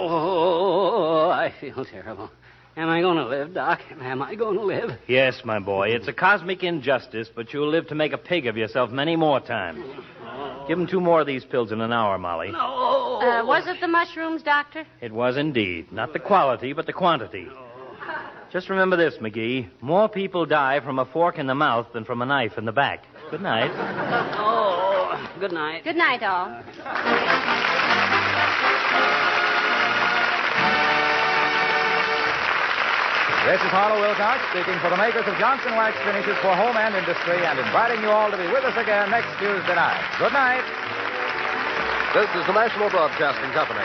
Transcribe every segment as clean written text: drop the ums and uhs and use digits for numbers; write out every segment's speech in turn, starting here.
Oh, I feel terrible. Am I going to live, Doc? Am I going to live? Yes, my boy. It's a cosmic injustice, but you'll live to make a pig of yourself many more times. Give him 2 more of these pills in an hour, Molly. No. Was it the mushrooms, Doctor? It was indeed. Not the quality, but the quantity. Just remember this, McGee. More people die from a fork in the mouth than from a knife in the back. Good night. Oh, good night. Good night, all. This is Harlow Wilcox speaking for the makers of Johnson Wax Finishes for home and industry and inviting you all to be with us again next Tuesday night. Good night. This is the National Broadcasting Company.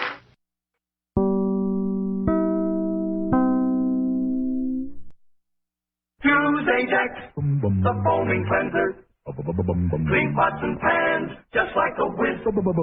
Use Ajax, the foaming cleanser. Clean pots and pans, just like a whiz.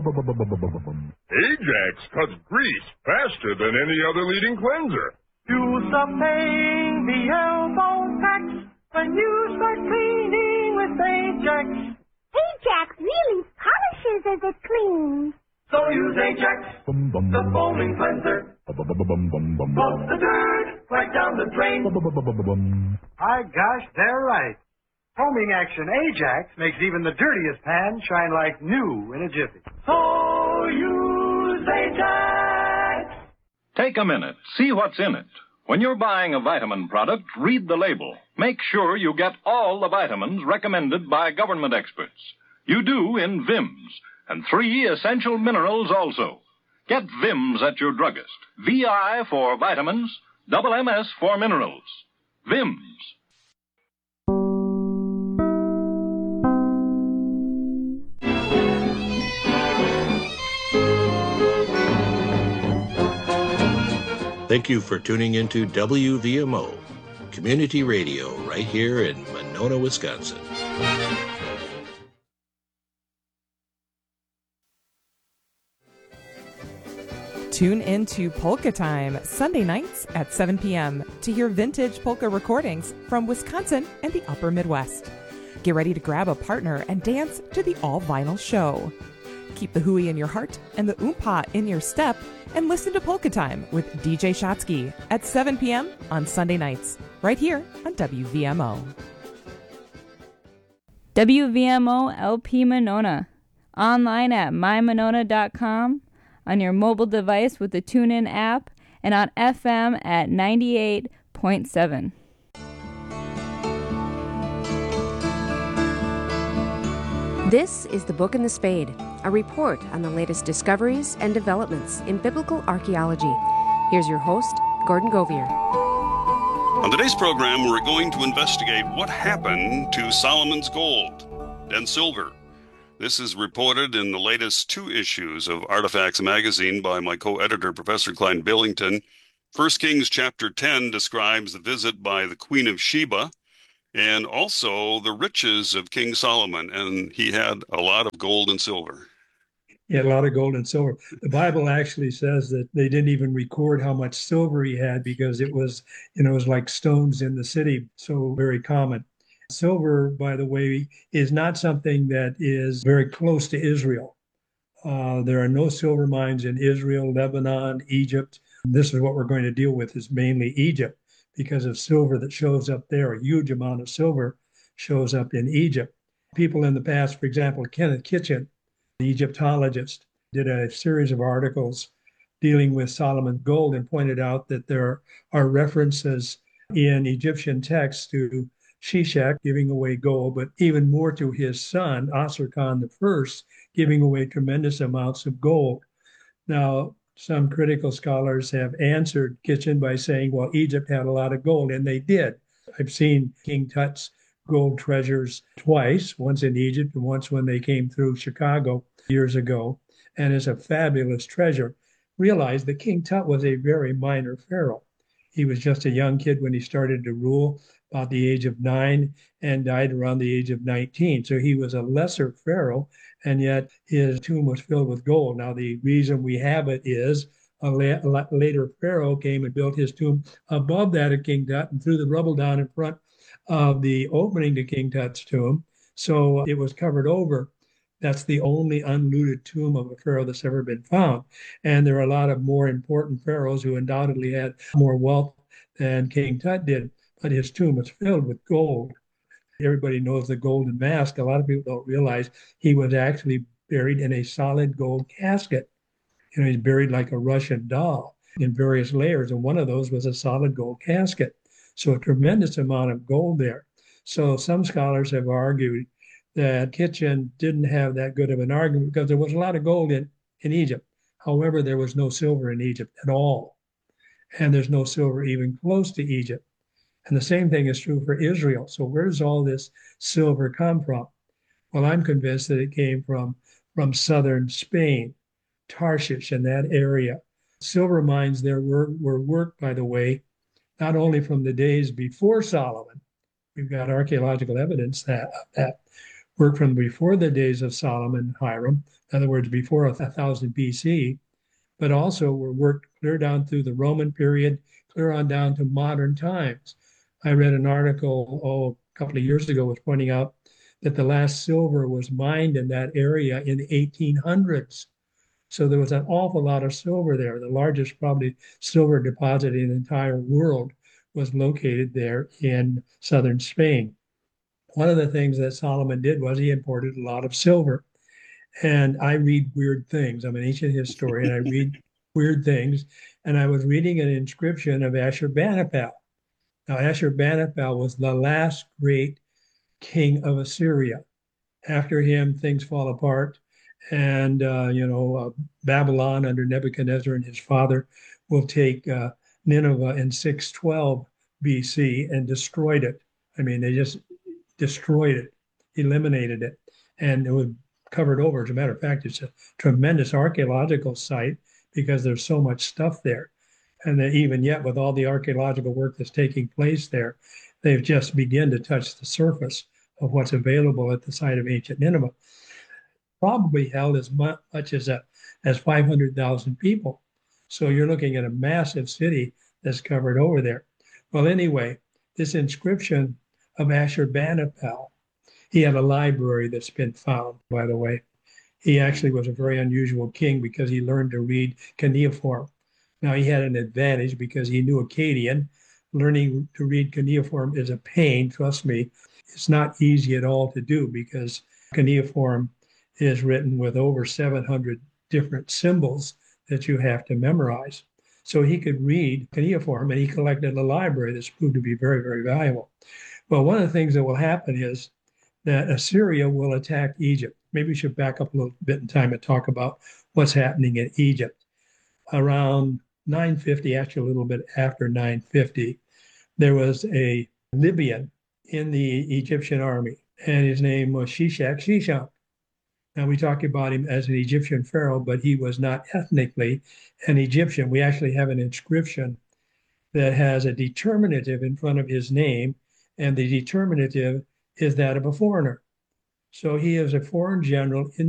Ajax cuts grease faster than any other leading cleanser. Use the pain, the elbow tax, when you start cleaning with Ajax. Ajax really polishes as it cleans. So use Ajax, the foaming cleanser. Float the dirt right down the drain. My gosh, they're right. Foaming action Ajax makes even the dirtiest pan shine like new in a jiffy. So use Ajax. Take a minute. See what's in it. When you're buying a vitamin product, read the label. Make sure you get all the vitamins recommended by government experts. You do in Vims, and 3 essential minerals also. Get Vims at your druggist. VI for vitamins, MS for minerals. Vims. Thank you for tuning into WVMO, Community Radio, right here in Monona, Wisconsin. Tune into Polka Time, Sunday nights at 7 p.m. to hear vintage polka recordings from Wisconsin and the Upper Midwest. Get ready to grab a partner and dance to the all-vinyl show. Keep the hooey in your heart and the oompa in your step and listen to Polka Time with DJ Shotsky at 7 p.m. on Sunday nights, right here on WVMO. WVMO LP Monona. Online at mymonona.com, on your mobile device with the TuneIn app, and on FM at 98.7. This is The Book and the Spade, a report on the latest discoveries and developments in biblical archaeology. Here's your host, Gordon Govier. On today's program, we're going to investigate what happened to Solomon's gold and silver. This is reported in the latest 2 issues of Artifacts magazine by my co-editor, Professor Klein Billington. 1 Kings chapter 10 describes the visit by the Queen of Sheba, and also the riches of King Solomon, and he had a lot of gold and silver. He had a lot of gold and silver. The Bible actually says that they didn't even record how much silver he had because it was like stones in the city, so very common. Silver, by the way, is not something that is very close to Israel. There are no silver mines in Israel, Lebanon, Egypt. This is what we're going to deal with, is mainly Egypt, because of silver that shows up there. A huge amount of silver shows up in Egypt. People in the past, for example, Kenneth Kitchen, the Egyptologist, did a series of articles dealing with Solomon's gold and pointed out that there are references in Egyptian texts to Shishak giving away gold, but even more to his son, Asarkhan I, giving away tremendous amounts of gold. Now, some critical scholars have answered Kitchen by saying, well, Egypt had a lot of gold, and they did. I've seen King Tut's gold treasures twice, once in Egypt and once when they came through Chicago years ago, and it's a fabulous treasure. Realize that King Tut was a very minor pharaoh. He was just a young kid when he started to rule, about the age of 9, and died around the age of 19. So he was a lesser pharaoh, and yet his tomb was filled with gold. Now, the reason we have it is a later pharaoh came and built his tomb above that of King Tut and threw the rubble down in front of the opening to King Tut's tomb. So it was covered over. That's the only unlooted tomb of a pharaoh that's ever been found. And there are a lot of more important pharaohs who undoubtedly had more wealth than King Tut did, but his tomb was filled with gold. Everybody knows the golden mask. A lot of people don't realize he was actually buried in a solid gold casket. He's buried like a Russian doll in various layers, and one of those was a solid gold casket. So a tremendous amount of gold there. So some scholars have argued that Kitchen didn't have that good of an argument because there was a lot of gold in Egypt. However, there was no silver in Egypt at all. And there's no silver even close to Egypt. And the same thing is true for Israel. So where does all this silver come from? Well, I'm convinced that it came from southern Spain, Tarshish, and that area. Silver mines there were worked, by the way, not only from the days before Solomon. We've got archaeological evidence that worked from before the days of Solomon and Hiram, in other words, before 1000 BC, but also were worked clear down through the Roman period, clear on down to modern times. I read an article, a couple of years ago, was pointing out that the last silver was mined in that area in the 1800s. So there was an awful lot of silver there. The largest probably silver deposit in the entire world was located there in southern Spain. One of the things that Solomon did was he imported a lot of silver. And I read weird things. I'm an ancient historian. I read weird things. And I was reading an inscription of Ashurbanipal. Now, Ashurbanipal was the last great king of Assyria. After him, things fall apart. And, Babylon under Nebuchadnezzar and his father will take Nineveh in 612 BC and destroyed it. I mean, they just destroyed it, eliminated it, and it was covered over. As a matter of fact, it's a tremendous archaeological site because there's so much stuff there. And even yet, with all the archaeological work that's taking place there, they've just begun to touch the surface of what's available at the site of ancient Nineveh. Probably held as much as 500,000 people. So you're looking at a massive city that's covered over there. Well, anyway, this inscription of Ashurbanipal, he had a library that's been found, by the way. He actually was a very unusual king because he learned to read cuneiform. Now, he had an advantage because he knew Akkadian. Learning to read cuneiform is a pain, trust me. It's not easy at all to do because cuneiform is written with over 700 different symbols that you have to memorize. So he could read cuneiform, and he collected a library that's proved to be very, very valuable. Well, one of the things that will happen is that Assyria will attack Egypt. Maybe we should back up a little bit in time and talk about what's happening in Egypt. Around 950, actually a little bit after 950, there was a Libyan in the Egyptian army, and his name was Shishak. Now, we talk about him as an Egyptian pharaoh, but he was not ethnically an Egyptian. We actually have an inscription that has a determinative in front of his name, and the determinative is that of a foreigner. So he is a foreign general in